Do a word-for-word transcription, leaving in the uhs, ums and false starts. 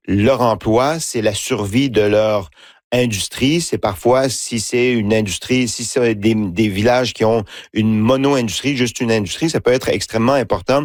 leur emploi, c'est la survie de leur industrie. C'est parfois, si c'est une industrie, si c'est des, des villages qui ont une mono-industrie, juste une industrie, ça peut être extrêmement important